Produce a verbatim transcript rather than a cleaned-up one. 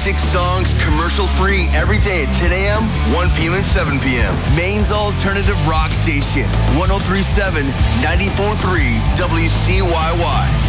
Six songs commercial-free every day at ten a.m., one p.m., and seven p.m. Maine's alternative rock station, one oh three point seven, ninety-four point three W C Y Y.